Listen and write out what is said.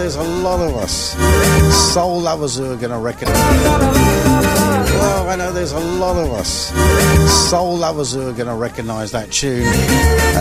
there's a lot of us soul lovers who are going to recognise. Well, I know there's a lot of us soul lovers who are going to recognise that tune.